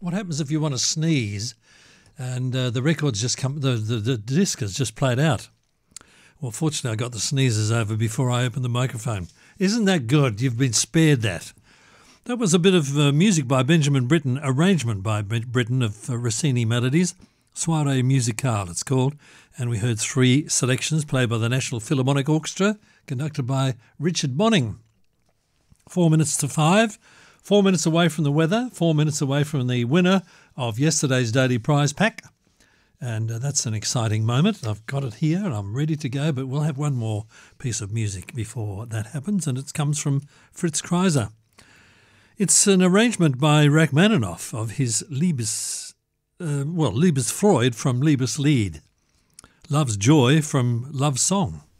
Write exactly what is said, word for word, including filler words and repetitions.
What happens if you want to sneeze and uh, the record's just come, the, the, the disc has just played out? Well, fortunately, I got the sneezes over before I opened the microphone. Isn't that good? You've been spared that. That was a bit of uh, music by Benjamin Britten, arrangement by Britten of uh, Rossini melodies. Soirée Musicale, it's called. And we heard three selections played by the National Philharmonic Orchestra, conducted by Richard Bonning. Four minutes to five. Four minutes away from the weather, four minutes away from the winner of yesterday's Daily Prize Pack. And uh, that's an exciting moment. I've got it here and I'm ready to go, but we'll have one more piece of music before that happens, and it comes from Fritz Kreiser. It's an arrangement by Rachmaninoff of his Liebes, uh, well, Liebesfreude from Liebeslied, Love's Joy from Love Song.